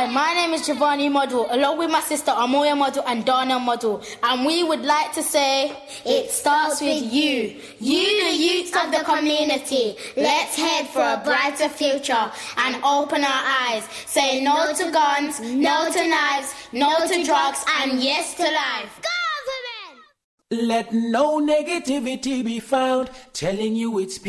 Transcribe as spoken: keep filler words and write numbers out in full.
my name is Giovanni Model, along with my sister Amoya Model and Dana Model, and we would like to say, it starts with you. You, the youth of the community. Let's head for a brighter future and open our eyes. Say no to guns, no to knives, no to drugs, and yes to life. Let no negativity be found telling you it's